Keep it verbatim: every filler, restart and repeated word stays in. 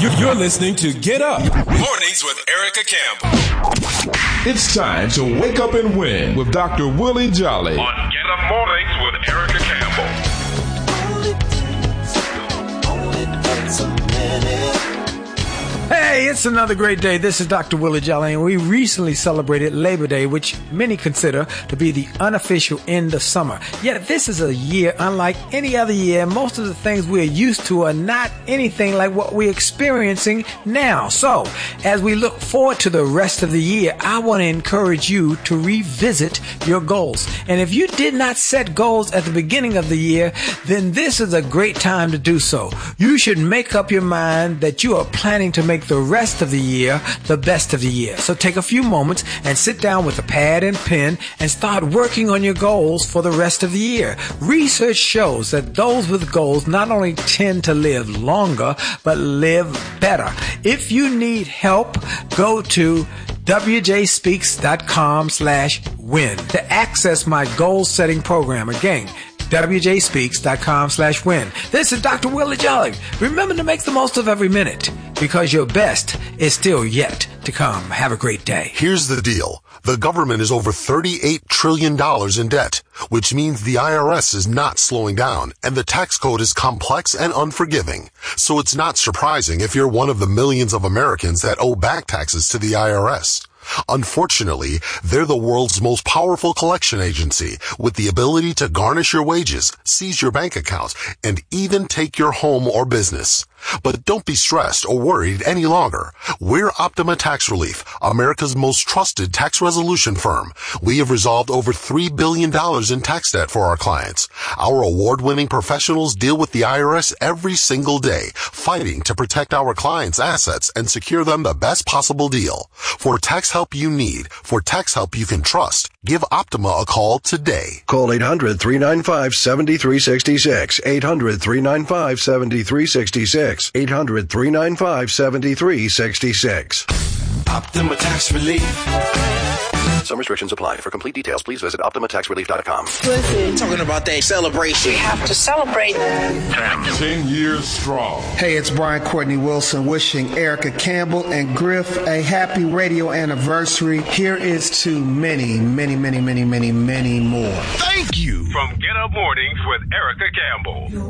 You're listening to Get Up Mornings with Erica Campbell. It's time to wake up and win with Doctor Willie Jolly on Get Up Mornings with Erica Campbell. Hey, it's another great day. This is Doctor Willie Jolly, and we recently celebrated Labor Day, which many consider to be the unofficial end of summer. Yet this is a year unlike any other year. Most of the things we're used to are not anything like what we're experiencing now. So, as we look forward to the rest of the year, I want to encourage you to revisit your goals. And if you did not set goals at the beginning of the year, then this is a great time to do so. You should make up your mind that you are planning to make the rest of the year the best of the year. So take a few moments and sit down with a pad and pen and start working on your goals for the rest of the year. Research shows that those with goals not only tend to live longer, but live better. If you need help, go to w j speaks dot com slash win to access my goal setting program. Again, w j speaks dot com slash win. This is Doctor Willie Jolly. Remember to make the most of every minute, because your best is still yet to come. Have a great day. Here's the deal. The government is over thirty-eight trillion dollars in debt, which means the I R S is not slowing down, and the tax code is complex and unforgiving. So it's not surprising if you're one of the millions of Americans that owe back taxes to the I R S. Unfortunately, they're the world's most powerful collection agency, with the ability to garnish your wages, seize your bank accounts, and even take your home or business. But don't be stressed or worried any longer. We're Optima Tax Relief, America's most trusted tax resolution firm. We have resolved over three billion dollars in tax debt for our clients. Our award-winning professionals deal with the I R S every single day, fighting to protect our clients' assets and secure them the best possible deal. For tax help you need, for tax help you can trust, give Optima a call today. Call eight hundred, three nine five, seven three six six, eight hundred, three nine five, seven three six six, eight hundred, three nine five, seven three six six. Optima Tax Relief. Some restrictions apply. For complete details, please visit optima tax relief dot com. Listen, talking about that celebration. We have to celebrate. Ten years strong. Hey, it's Brian Courtney Wilson wishing Erica Campbell and Griff a happy radio anniversary. Here is to many, many, many, many, many, many more. Thank you. From Get Up Mornings with Erica Campbell.